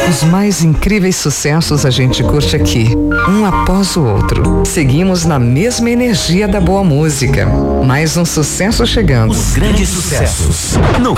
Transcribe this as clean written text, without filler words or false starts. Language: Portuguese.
Os mais incríveis sucessos a gente curte aqui, um após o outro. Seguimos na mesma energia da boa música. Mais um sucesso chegando. Os grandes sucessos.